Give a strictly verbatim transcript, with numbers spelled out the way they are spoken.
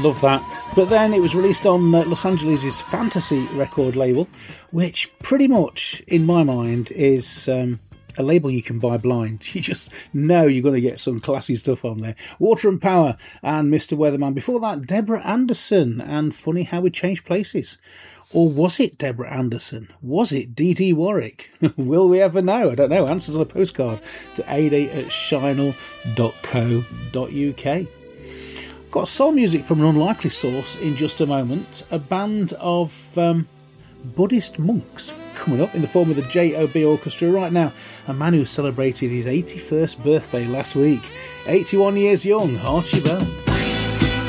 love that. But then it was released on uh, Los Angeles' Fantasy record label, which pretty much, in my mind, is um, a label you can buy blind. You just know you're going to get some classy stuff on there. Water and Power and Mister Weatherman. Before that, Deborah Anderson and Funny How We Changed Places. Or was it Deborah Anderson? Was it Dee Dee Warwick? Will we ever know? I don't know. Answers on a postcard to ada at shinel dot co dot uk. Got soul music from an unlikely source in just a moment. A band of um, Buddhist monks coming up in the form of the J O B Orchestra. Right now, a man who celebrated his eighty-first birthday last week. eighty-one years young, Archie Bell.